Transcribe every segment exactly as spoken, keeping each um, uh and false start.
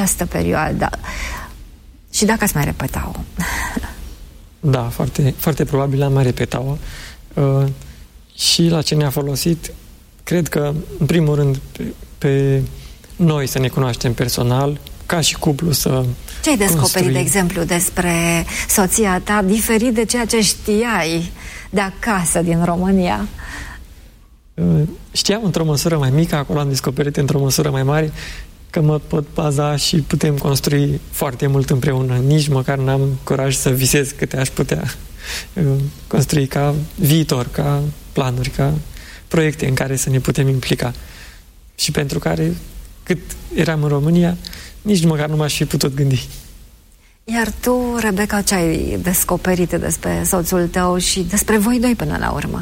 această perioadă. Și dacă ați mai repeta-o? Da, foarte, foarte probabil am mai repeta-o. Uh, și la ce ne-a folosit, cred că, în primul rând, pe, pe noi să ne cunoaștem personal, ca și cuplu să Ce ai descoperit, construim. de exemplu, despre soția ta, diferit de ceea ce știai de acasă, din România? Știam într-o măsură mai mică, acolo am descoperit într-o măsură mai mare că mă pot baza și putem construi foarte mult împreună. Nici măcar n-am curaj să visez câte aș putea construi ca viitor, ca planuri, ca proiecte în care să ne putem implica. Și pentru care, cât eram în România, nici măcar nu m-aș fi putut gândi. Iar tu, Rebecca, ce ai descoperit despre soțul tău și despre voi doi până la urmă?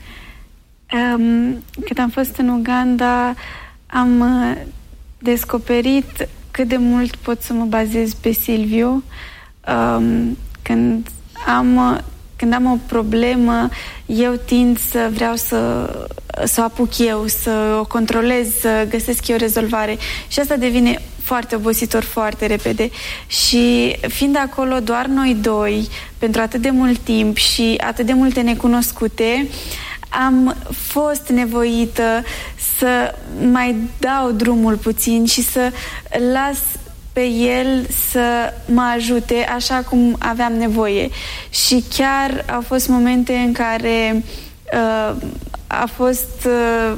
Um, când am fost în Uganda, am uh, descoperit cât de mult pot să mă bazez pe Silviu. Um, când am... Uh, Când am o problemă, eu tind să vreau să, să o apuc eu, să o controlez, să găsesc eu rezolvare. Și asta devine foarte obositor foarte repede. Și fiind acolo doar noi doi, pentru atât de mult timp și atât de multe necunoscute, am fost nevoită să mai dau drumul puțin și să las pe el să mă ajute așa cum aveam nevoie. Și chiar au fost momente în care uh, a fost uh,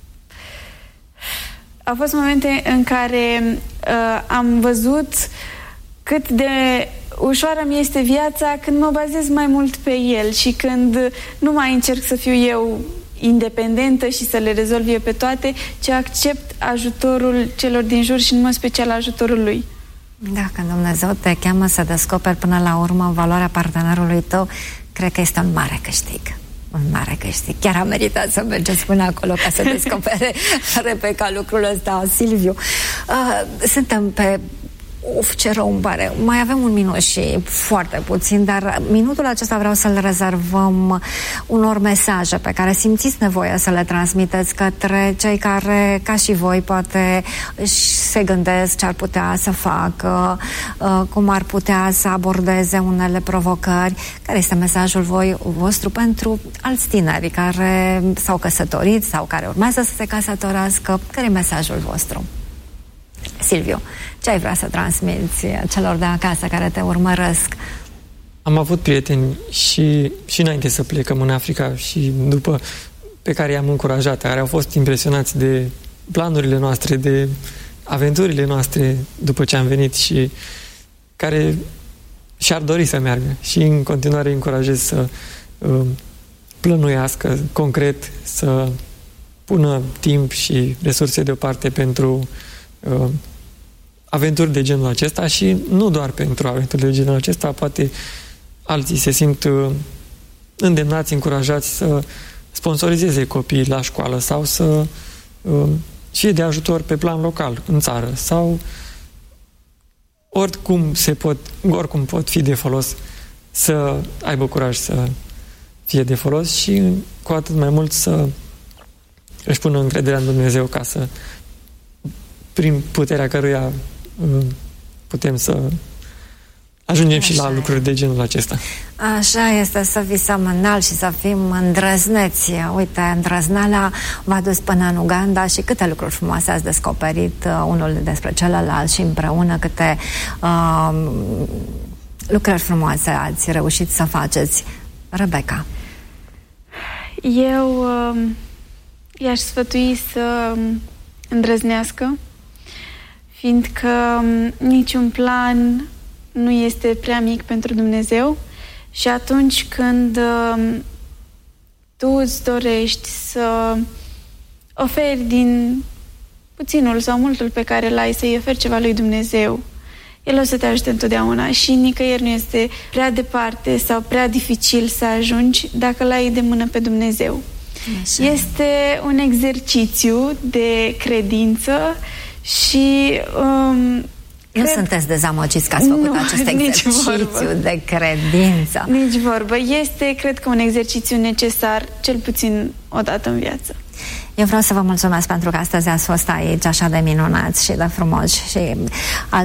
au fost momente în care uh, am văzut cât de ușoară mi este viața când mă bazez mai mult pe el și când nu mai încerc să fiu eu independentă și să le rezolv eu pe toate, ci accept ajutorul celor din jur și în mod special ajutorul lui. Dacă Dumnezeu te cheamă să descoperi până la urmă valoarea partenerului tău, cred că este un mare câștig. Un mare câștig. Chiar a meritat să mergeți până acolo ca să descopere Rebecca lucrul ăsta, Silviu. Uh, suntem pe Uf, ce rău îmi pare. Mai avem un minut și foarte puțin, dar minutul acesta vreau să-l rezervăm unor mesaje pe care simțiți nevoie să le transmiteți către cei care, ca și voi, poate se gândesc ce ar putea să facă, cum ar putea să abordeze unele provocări. Care este mesajul voi, vostru pentru alți tineri care s-au căsătorit sau care urmează să se căsătorească? Care e mesajul vostru? Silviu, ce ai vrea să transmiți celor de acasă care te urmăresc? Am avut prieteni și, și înainte să plecăm în Africa și după, pe care i-am încurajat, care au fost impresionați de planurile noastre, de aventurile noastre după ce am venit și care și-ar dori să meargă. Și în continuare îi încurajez să uh, plănuiască concret, să pună timp și resurse deoparte pentru uh, aventuri de genul acesta și nu doar pentru aventuri de genul acesta, poate alții se simt uh, îndemnați, încurajați să sponsorizeze copiii la școală sau să uh, fie de ajutor pe plan local, în țară, sau oricum se pot, oricum pot fi de folos, să aibă curaj să fie de folos și cu atât mai mult să își pună încrederea în Dumnezeu, ca să, prin puterea căruia putem să ajungem Așa și la e. lucruri de genul acesta. Așa este, să visăm înalt și să fim îndrăzneți. Uite, îndrăzneala v-a dus până în Uganda și câte lucruri frumoase ați descoperit uh, unul despre celălalt și împreună câte uh, lucruri frumoase ați reușit să faceți. Rebecca. Eu uh, i-aș sfătui să îndrăznească, fiindcă niciun plan nu este prea mic pentru Dumnezeu și atunci când uh, tu îți dorești să oferi din puținul sau multul pe care l-ai, să-i oferi ceva lui Dumnezeu, El o să te ajute întotdeauna și nicăieri nu este prea departe sau prea dificil să ajungi dacă l-ai de mână pe Dumnezeu. Așa. Este un exercițiu de credință și um, nu cred... sunteți dezamăgiți că ați făcut nu, acest exercițiu de credință. Nici vorbă. Este, cred că, un exercițiu necesar, cel puțin o dată în viață. Eu vreau să vă mulțumesc pentru că astăzi ați fost aici așa de minunați și de frumoși și